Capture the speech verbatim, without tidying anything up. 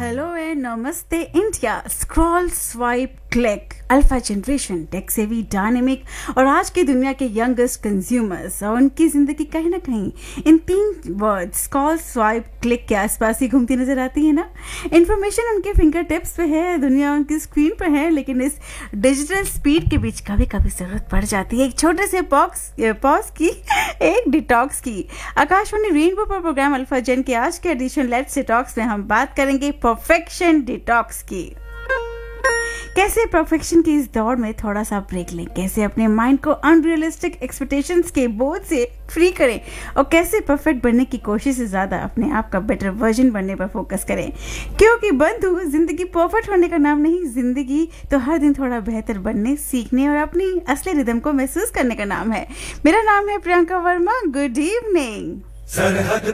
Hello and नमस्ते India. Scroll, swipe, click, alpha generation, tech savvy, dynamic और आज की दुनिया के यंगेस्ट कंज्यूमर्स और उनकी जिंदगी कहीं ना कहीं इन तीन वर्ड्स स्क्रॉल, स्वाइप, क्लिक के आसपास ही घूमती नजर आती है ना। इन्फॉर्मेशन उनके फिंगर टिप्स पे है, दुनिया उनकी स्क्रीन पर है, लेकिन इस डिजिटल स्पीड के बीच कभी कभी जरूरत पड़ जाती है एक छोटे से पॉक्स पॉज की, एक डिटॉक्स की। आकाशवाणी रेनबो पर प्रोग्राम अल्फा जेन के आज के एडिशन लेट्स डिटॉक्स में हम बात करेंगे परफेक्शन डिटॉक्स की। कैसे परफेक्शन की इस दौड़ में थोड़ा सा ब्रेक लें, कैसे अपने माइंड को अनरियलिस्टिक एक्सपेक्टेशंस के बोझ से फ्री करें और कैसे परफेक्ट बनने की कोशिश से ज्यादा अपने आप का बेटर वर्जन बनने पर फोकस करें। क्योंकि बंधु, जिंदगी परफेक्ट होने का नाम नहीं, जिंदगी तो हर दिन थोड़ा बेहतर बनने, सीखने और अपनी असली रिदम को महसूस करने का नाम है। मेरा नाम है प्रियंका वर्मा। Good evening.